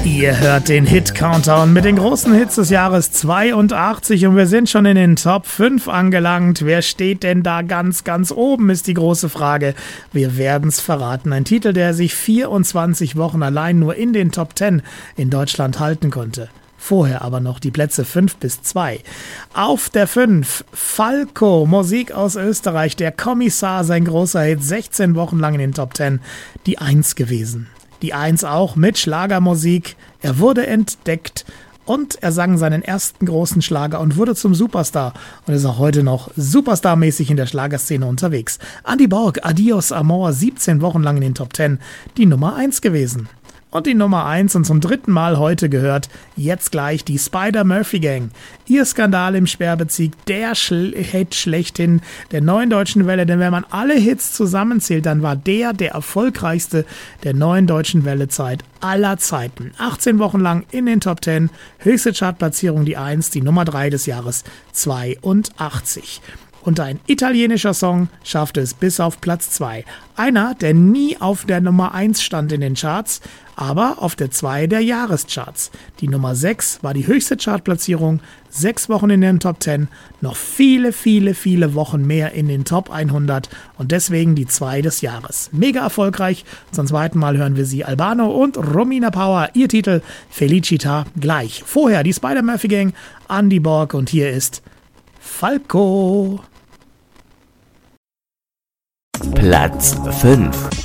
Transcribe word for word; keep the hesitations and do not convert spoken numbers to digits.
Ihr hört den Hit-Countdown mit den großen Hits des Jahres zweiundachtzig und wir sind schon in den Top fünf angelangt. Wer steht denn da ganz, ganz oben, ist die große Frage. Wir werden's verraten. Ein Titel, der sich vierundzwanzig Wochen allein nur in den Top zehn in Deutschland halten konnte. Vorher aber noch die Plätze fünf bis zwei. Auf der fünf, Falco, Musik aus Österreich, der Kommissar, sein großer Hit, sechzehn Wochen lang in den Top zehn, die eins gewesen. Die eins auch mit Schlagermusik. Er wurde entdeckt und er sang seinen ersten großen Schlager und wurde zum Superstar und ist auch heute noch superstarmäßig in der Schlagerszene unterwegs. Andy Borg, Adios Amor, siebzehn Wochen lang in den Top zehn, die Nummer eins gewesen. Und die Nummer eins und zum dritten Mal heute gehört jetzt gleich die Spider-Murphy Gang. Ihr Skandal im Sperrbezirk, der Schl- Hit schlechthin der neuen deutschen Welle. Denn wenn man alle Hits zusammenzählt, dann war der der erfolgreichste der neuen deutschen Welle-Zeit aller Zeiten. achtzehn Wochen lang in den Top zehn, höchste Chartplatzierung die eins, die Nummer drei des Jahres zweiundachtzig. Und ein italienischer Song schaffte es bis auf Platz zwei. Einer, der nie auf der Nummer eins stand in den Charts, aber auf der zwei der Jahrescharts. Die Nummer sechs war die höchste Chartplatzierung, sechs Wochen in den Top zehn, noch viele, viele, viele Wochen mehr in den Top hundert und deswegen die zwei des Jahres. Mega erfolgreich. Zum zweiten Mal hören wir sie, Albano und Romina Power. Ihr Titel Felicita gleich. Vorher die Spider-Murphy Gang, Andy Borg und hier ist Falco. Platz fünf.